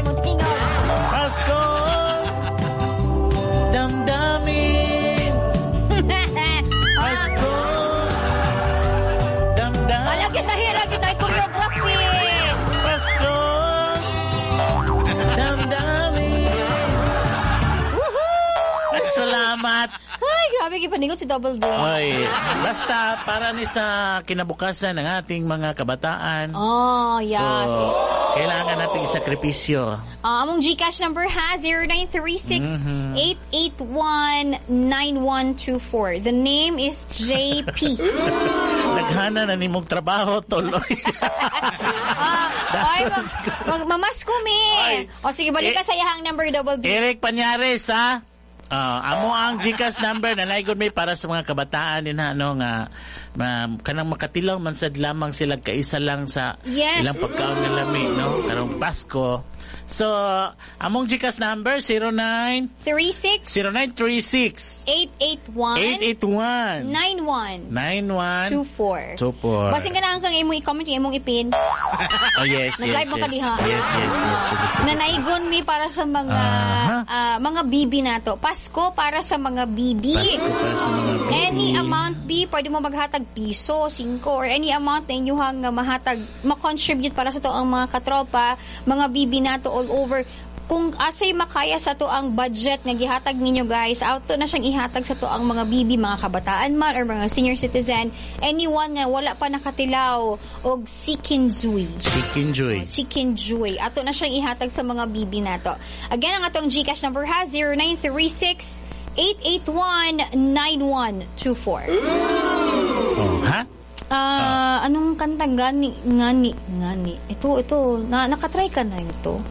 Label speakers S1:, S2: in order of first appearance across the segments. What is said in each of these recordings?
S1: sa mong tingog.
S2: Pasko! Damdamin! Pasko! Damdamin!
S1: Wala kita hira, kita choreography.
S2: Pasko! Damdamin! Salamat!
S1: Ay, grabe, kipanigot si Double D.
S2: Oy, basta para ni sa kinabukasan ng ating mga kabataan.
S1: Oh, yes.
S2: So, kailangan nating isakripisyo.
S1: Among GCash number ha, 0936-881-9124. The name is JP.
S2: Naghana na nimong trabaho, tuloy.
S1: Ay, mamasko mi. O sige, balik ka sa iyahang number, Double D.
S2: Eric Panyares, ha? Amo ang GCash number na naigod may para sa mga kabataan din ano nga kanang makatilaw man sad lamang sila kaisa lang sa ilang pagkaon ng lami no karong Pasko. So among GCash number 0936 881 9124.
S1: Basin ka na ang kang imong i-comment yung imong ipin.
S2: Oh yes.
S1: Nag-live mo ka diha.
S2: Yes.
S1: Nanaigon mi para sa mga bibi nato. Pasko para sa mga bibi. Any amount B, pwede mo maghatag piso, 5 or any amount na inyuhang mahatag, ma-contribute para sa to ang mga katropa, mga bibi nato all over. Kung asay makaya sa to ang budget nga gihatag ninyo guys, auto na siyang ihatag sa to ang mga bibi, mga kabataan man or mga senior citizen, anyone nga wala pa nakatilaw og Chicken Joy. Ato na siyang ihatag sa mga bibi nato. Again, ang atong GCash number ha, 0936 881-9124.
S2: Oh, ha?
S1: Anong kanta? Ngani. Ito. Nakatry ka na ito.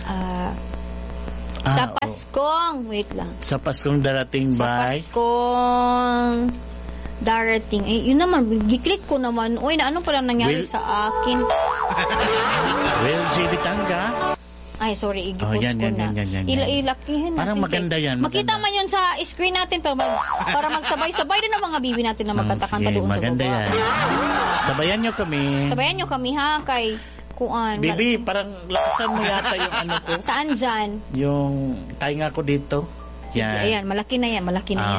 S1: Sa Paskong. Wait lang.
S2: Sa Paskong darating ba?
S1: Sa Paskong darating. Yun naman. Giklik ko naman. Uy, anong pala nangyari sa akin?
S2: Will J. Bitanga?
S1: Ay, sorry, i-post
S2: yan,
S1: ko na.
S2: Yan.
S1: Ilakihin natin.
S2: Parang maganda yan.
S1: Makita man yun sa screen natin para magsabay-sabay din ang mga bibi natin na magkatakanta doon sa baba.
S2: Maganda yan. Sabayan nyo kami ha, kay Kuan. Bibi, parang lakasan mo yata yung ano ko.
S1: Saan dyan?
S2: Yung tainga ko dito. Yan.
S1: Ayan, malaki na yan.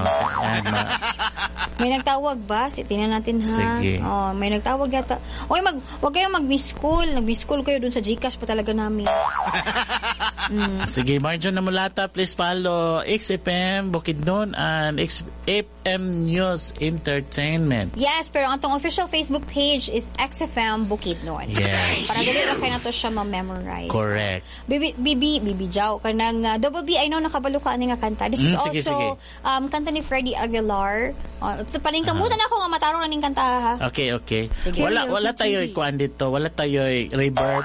S1: May nagtawag ba? Tingnan natin ha.
S2: Sige.
S1: May nagtawag yata. Oy, wag kayong mag-miss call. Nag-miss call kayo dun sa GCash pa talaga namin.
S2: Sige, Marjon Namulata, please follow XFM Bukidnon and XFM News Entertainment.
S1: Yes, pero ang tong official Facebook page is XFM Bukidnon.
S2: Yes.
S1: Para dali lang kayo na to siya ma-memorize.
S2: Correct.
S1: Bibi Jaw, kanang Double B, I know nakabalo ka nga kanta. This is also kanta ni Freddie Aguilar. Paningkamutan ako nga matarong na ning kanta ha.
S2: Okay.
S1: Sige,
S2: wala tayo ikuan dito. Wala tayo reverb.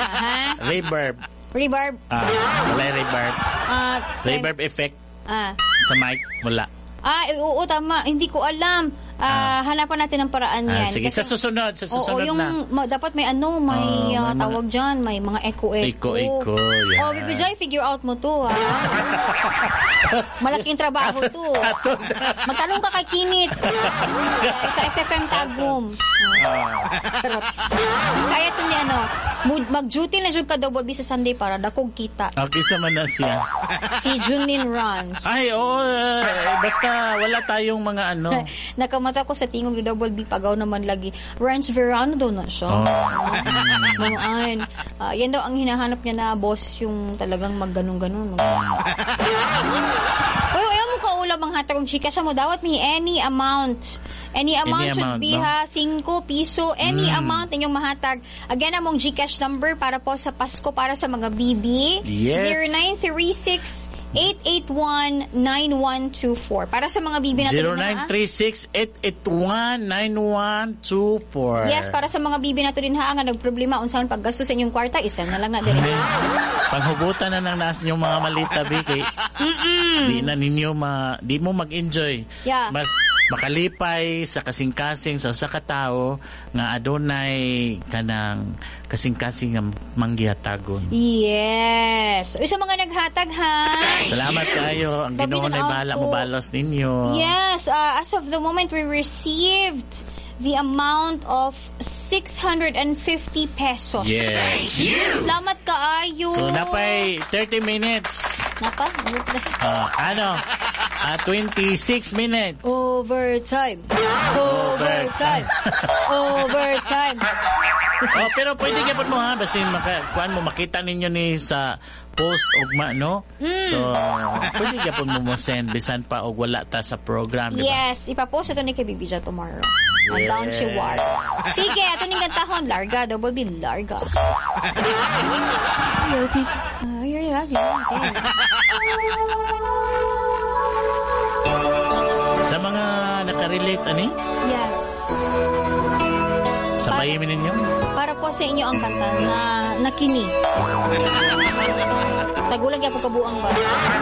S1: Reverb.
S2: Wala reverb. Reverb effect. Sa mic, wala.
S1: Oo, tama. Hindi ko alam. Hanapan natin ang paraan yan.
S2: Sige,
S1: kasi,
S2: sa susunod
S1: dapat may tawag dyan, may mga echo.
S2: Yeah.
S1: Bibi Joy, figure out mo to, ha? Malaking trabaho to. Magtanong ka kay Kinit. Sa SFM Tagum. Kaya ito ni mag-duty na dyan ka Double B sa Sunday para dakog kita.
S2: Okay, sama na siya.
S1: Si Junlin Runs.
S2: Ay, basta wala tayong mga
S1: Nakamata ko sa tingog ni Double B, pagaw naman lagi. Ranch Verano daw na siya. Yan daw ang hinahanap niya na boss, yung talagang magganong-ganon. Ayaw mo kaulam ang hatag ng chika siya mo. Dawat may any amount. Any amount should be 5 piso. Any amount inyong mahatag. Again, among GCash number para po sa Pasko para sa mga BB.
S2: Yes.
S1: 0936 881-9124. Para sa mga bibi natin
S2: 0936-881-9124.
S1: Yes, para sa mga bibi natin din nga nagproblema unsaon paggasto sa inyong kwarta, isa na lang na din.
S2: Panghugutan na nang nasa inyong mga malita, Vicky. Di na ninyo di mo mag-enjoy.
S1: Yeah.
S2: Mas makalipay sa kasing-kasing sa usa ka tawo nga adunay kanang kasing-kasing nga manggihatagon.
S1: Yes. Sa mga naghatag ha.
S2: Salamat kayo. Ang Ginoo na bahala mo balos ninyo.
S1: Yes. As of the moment we received the amount of 650 pesos.
S2: Yes.
S1: Salamat kaayo.
S2: So, napay 30 minutes.
S1: Napa?
S2: 26 minutes.
S1: Overtime. Overtime. Overtime.
S2: Pero pwede ka mo ha, basin makita ninyo ni sa post ugma, no? So, pwede ka mo send bisan pa og wala ta sa program, di ba?
S1: Yes, ipapost ito ni kay Bibija tomorrow. Yeah. Down si War. Sige, ato ning kantahon, larga, double B, larga. You're happy.
S2: Sa mga nakarelate, ani?
S1: Yes.
S2: Sabayin ninyo?
S1: Para po sa inyo ang kanta na nakini. Sa gulang kaya po kabuang ba?